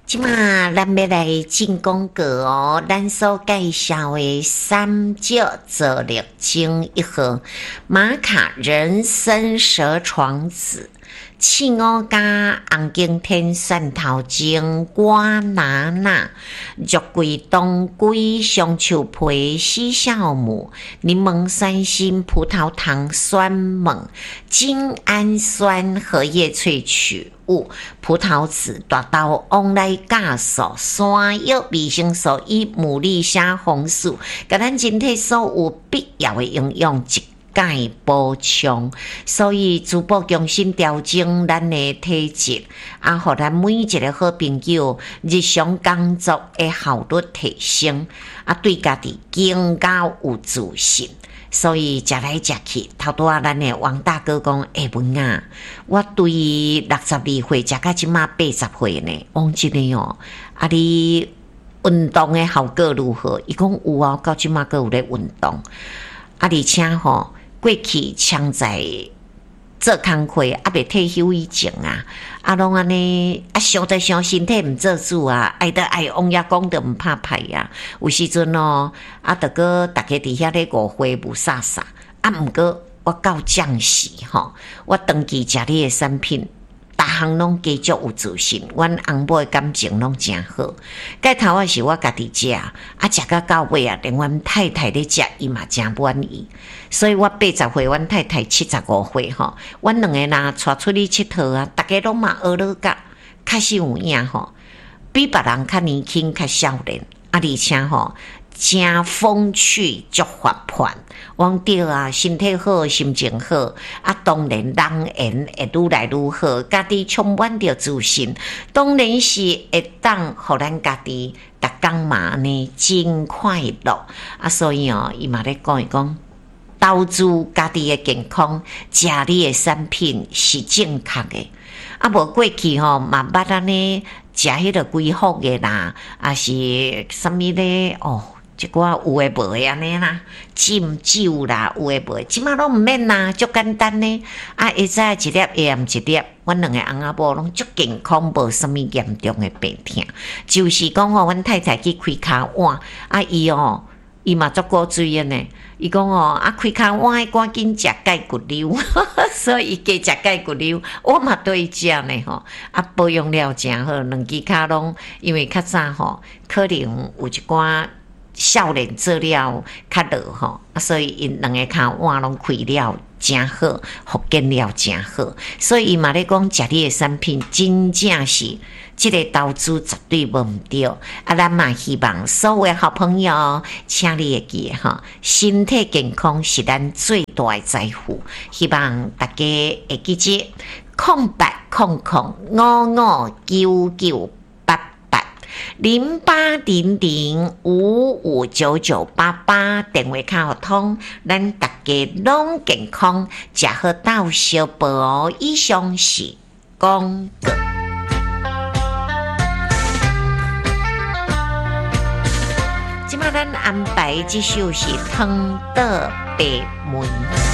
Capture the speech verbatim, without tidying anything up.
即马咱要来进广告哦，咱所介绍的三九泽六精一盒玛卡人参蛇床子。刺五加红景天蒜头精瓜拿拿肉桂冬桂香树皮西酵母柠檬酸锌葡萄糖酸锰精氨酸荷叶萃取物葡萄籽大豆往来酵素山药维生素 E 牡蛎虾红素，甲咱人体所有必要的营养一钙补充，所以逐步重新调整咱的体质，啊，互咱每一个好朋友日常工作的效率提升，啊，对家己更加有自信。所以食来食去，头拄仔咱的王大哥讲：诶、欸，文啊，我对六十二岁食到即马八十岁呢，讲真的哦，啊，你运动的效果如何？伊讲有啊，到即马阁有咧运动，啊，而且吼。过去常在做工课，啊，未退休以前啊，啊，拢安尼啊，想在想身体毋做主啊，爱得爱往遐讲得毋拍歹啊。有时阵哦，啊，得个逐家伫遐咧误会无啥啥，啊，毋过我到降时吼，我长期食你的产品。逐项拢加足有自信，阮翁某的感情拢真好。盖头啊是我家己食，啊食到到尾啊，连阮太太咧食，伊嘛真满意。所以我八十岁，阮太太七十五岁吼，阮两个若带出去佚佗啊，逐家拢嘛学了甲，开始有影吼，比别人较年轻、较少年，啊而且吼。真风趣，足活泼，往对啊，身体好，心情好，啊，当然人缘会愈来愈好，家己充满着自信，当然是会当互咱家己逐工嘛呢真快乐啊！所以哦，伊嘛咧讲伊讲，投资家己的健康，食你的产品是正确的。啊，无过去吼嘛捌安尼食迄个规福的啦，啊是啥物咧哦？一寡有诶无诶安尼啦，浸酒啦，有诶无诶，即马拢毋免啦，足简单呢。啊，会早一粒，下暗一粒，阮两个翁仔某拢足健康，无啥物严重诶病痛。就是讲哦，阮太太去开骹碗，啊伊哦，伊嘛足古锥诶呢。伊讲哦，啊开骹碗赶紧食钙骨溜，所以伊加食钙骨溜，我嘛对食呢吼。啊保养了诚好，两支骹拢因为较早吼，可能有一寡。少年做了较落吼，啊，所以因两个骹碗拢开了真好，复健了真好，所以伊嘛咧讲食你的产品真正是即个投资绝对无毋对。啊，咱嘛希望所有的好朋友，请你会记吼，身体健康是咱最大的财富。希望大家会记住空八空空五五九九。零八零零五五九九八八电话卡互通，咱大家拢健康，食好到小宝哦。以上是广告。今麦咱安排这首是《汤的白门》。